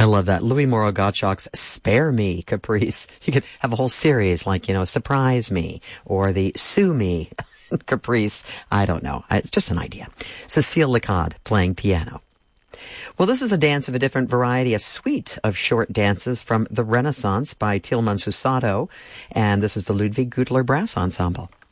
I love that. Louis Moreau Gottschalk's Spare Me caprice. You could have a whole series like, Surprise Me or the Sue Me caprice. I don't know. It's just an idea. Cecile Lecade playing piano. Well, this is a dance of a different variety, a suite of short dances from the Renaissance by Tilman Susato, and this is the Ludwig Gutler Brass Ensemble.